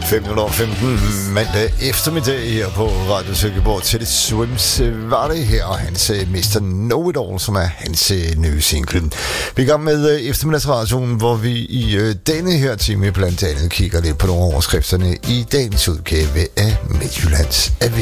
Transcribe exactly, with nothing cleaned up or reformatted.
fem femten mandag eftermiddag her på Radio Silkeborg. Teddy Swims var det her, og hans mister Know It All, som er hans nye single. Vi er i gang med eftermiddagsradioen, hvor vi i denne her time blandt andet kigger lidt på nogle overskrifterne i dagens udgave af Midtjyllands Avis.